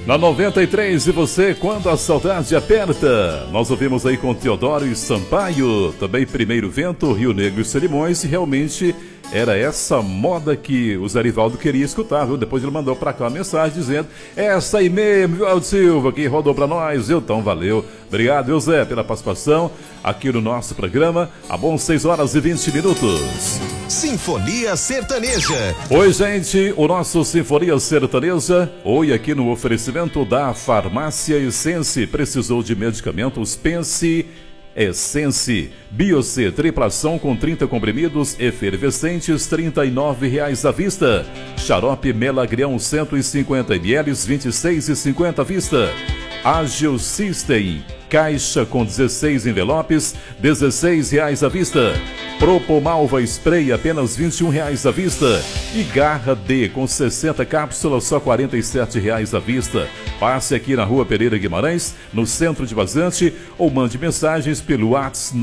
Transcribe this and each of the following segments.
Na 93, e você, quando a saudade aperta. Nós ouvimos aí com Teodoro e Sampaio, também Primeiro Vento, Rio Negro e Solimões, e realmente era essa moda que o Zé Rivaldo queria escutar, viu? Depois ele mandou pra cá uma mensagem dizendo, essa aí mesmo, viu, Aldo Silva, que rodou pra nós, então valeu. Obrigado, viu, Zé, pela participação aqui no nosso programa. A bom 6 horas e 20 minutos. Sinfonia Sertaneja. Oi, gente, o nosso Sinfonia Sertaneja, hoje aqui no oferecimento da Farmácia Essence. Precisou de medicamentos? Pense Essence. Biocê, triplação com 30 comprimidos efervescentes, R$ 39,00 à vista. Xarope Melagrião 150 ml, R$ 26,50 à vista. Ágil System, caixa com 16 envelopes, R$ 16,00 à vista. Propomalva Spray, apenas R$ 21,00 à vista. E Garra D, com 60 cápsulas, só R$ 47,00 à vista. Passe aqui na Rua Pereira Guimarães, no centro de Vazante, ou mande mensagens pelo WhatsApp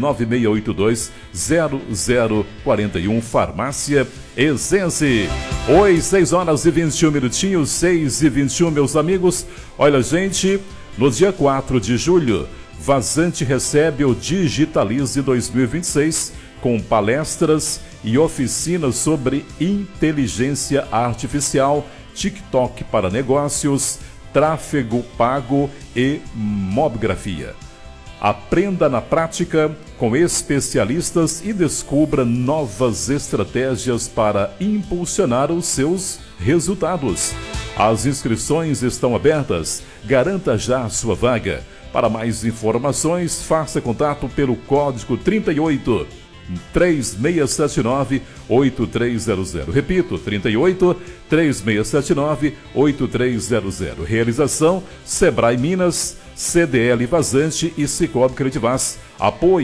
996820041. Farmácia Essence. Oi, 6 horas e 21 minutinhos, 6 e 21, meus amigos. Olha, gente, no dia 4 de julho, Vazante recebe o Digitalize 2026, com palestras e oficinas sobre inteligência artificial, TikTok para negócios, tráfego pago e mobigrafia. Aprenda na prática com especialistas e descubra novas estratégias para impulsionar os seus resultados. As inscrições estão abertas. Garanta já a sua vaga. Para mais informações, faça contato pelo código 38 3679 8300. Repito, 38 3679 8300. Realização: Sebrae Minas, CDL Vazante e Cicobi Credivaz. Apoio